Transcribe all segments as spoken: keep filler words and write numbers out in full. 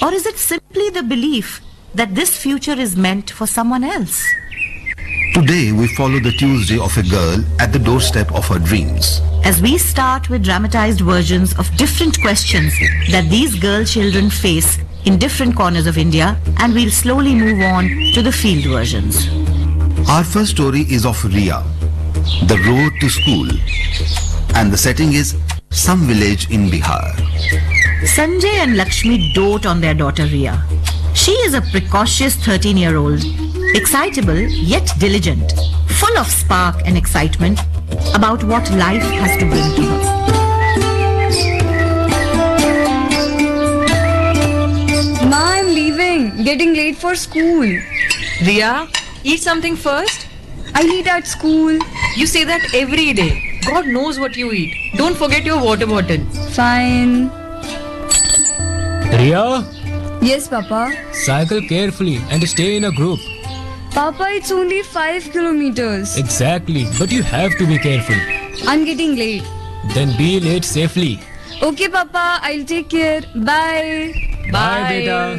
Or is it simply the belief that this future is meant for someone else? Today we follow the Tuesday of a girl at the doorstep of her dreams. As we start with dramatized versions of different questions that these girl children face in different corners of India, and we'll slowly move on to the field versions. Our first story is of Ria, the road to school, and the setting is some village in Bihar. Sanjay and Lakshmi dote on their daughter Ria. She is a precocious thirteen-year-old, excitable yet diligent, full of spark and excitement about what life has to bring to her. Ma, I'm leaving. Getting late for school. Ria, eat something first. I'll eat at school. You say that every day. God knows what you eat. Don't forget your water bottle. Fine. Ria, Yes, Papa. cycle carefully and stay in a group. Papa, it's only five kilometers. Exactly, but you have to be careful. I'm getting late. Then be late safely. Okay, Papa. I'll take care. Bye. Bye, beta.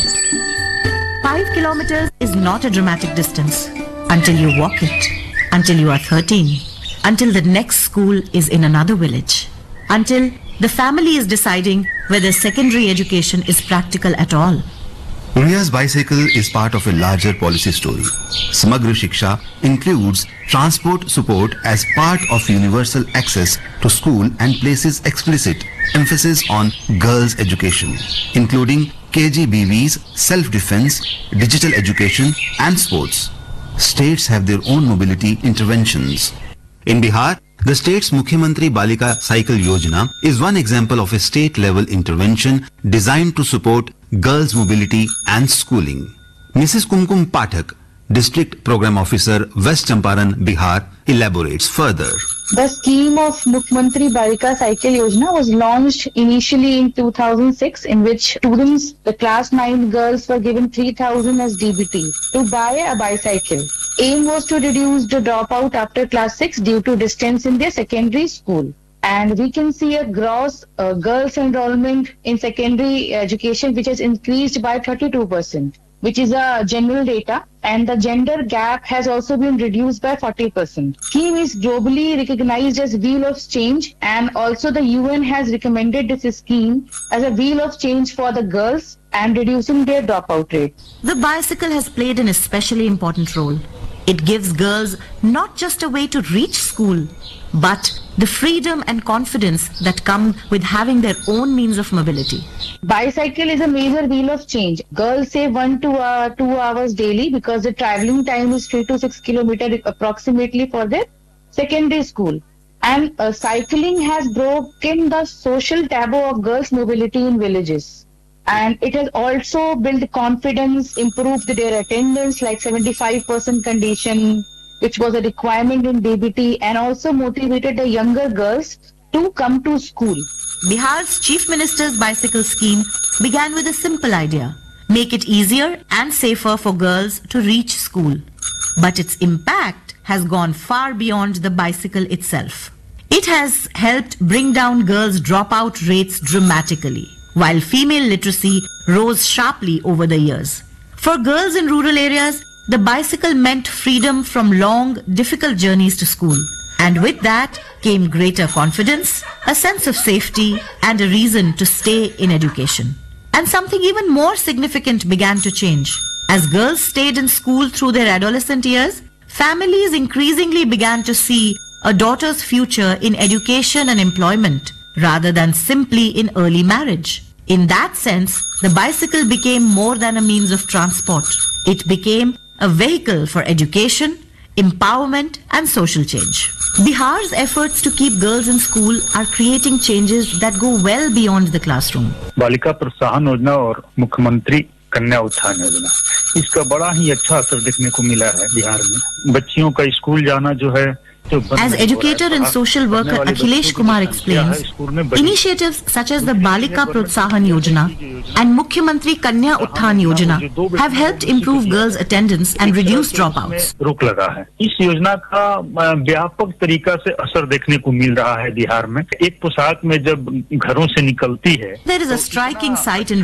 Five kilometers is not a dramatic distance until you walk it, until you are thirteen, until the next school is in another village, until the family is deciding whether secondary education is practical at all. Ria's bicycle is part of a larger policy story. Samagra Shiksha includes transport support as part of universal access to school and places explicit emphasis on girls' education, including K G B Vs, self-defense, digital education and sports. States have their own mobility interventions. In Bihar, the state's Mukhyamantri Balika Cycle Yojana is one example of a state-level intervention designed to support girls' mobility and schooling. Missus Kumkum Pathak, District Program Officer, West Champaran, Bihar, elaborates further. The scheme of Mukhyamantri Balika Cycle Yojana was launched initially in two thousand six, in which students, the class nine girls, were given three thousand as D B T to buy a bicycle. Aim was to reduce the dropout after class six due to distance in their secondary school. And we can see a gross uh, girls enrollment in secondary education which has increased by thirty-two percent, which is a general data, and the gender gap has also been reduced by forty percent. Scheme is globally recognized as Wheel of Change, and also the U N has recommended this scheme as a wheel of change for the girls and reducing their dropout rate. The bicycle has played an especially important role. It gives girls not just a way to reach school, but the freedom and confidence that come with having their own means of mobility. Bicycle is a major wheel of change. Girls save one to uh, two hours daily because the traveling time is three to six kilometers approximately for their secondary school. And uh, cycling has broken the social taboo of girls' mobility in villages. And it has also built confidence, improved their attendance like seventy-five percent condition, which was a requirement in D B T, and also motivated the younger girls to come to school. Bihar's Chief Minister's bicycle scheme began with a simple idea: make it easier and safer for girls to reach school. But its impact has gone far beyond the bicycle itself. It has helped bring down girls' dropout rates dramatically, while female literacy rose sharply over the years. For girls in rural areas, the bicycle meant freedom from long, difficult journeys to school. And with that came greater confidence, a sense of safety, and a reason to stay in education. And something even more significant began to change. As girls stayed in school through their adolescent years, families increasingly began to see a daughter's future in education and employment, rather than simply in early marriage. In that sense, the bicycle became more than a means of transport. It became a vehicle for education, empowerment, and social change. Bihar's efforts to keep girls in school are creating changes that go well beyond the classroom. बालिका प्रोत्साहन योजना और मुख्यमंत्री कन्या उत्थान योजना, इसका बड़ा ही अच्छा असर देखने को मिला है बिहार में. बच्चियों का स्कूल जाना जो है As educator and social worker Akhilesh Kumar explains, initiatives such as the Balika Protsahan Yojana and Mukhyamantri Kanya Uthan Yojana have helped improve girls' attendance and reduce dropouts. रोक लगा है. इस योजना का व्यापक तरीका से असर देखने को मिल रहा है बिहार में. एक पोशाक में जब घरों से निकलती है, There is a striking sight in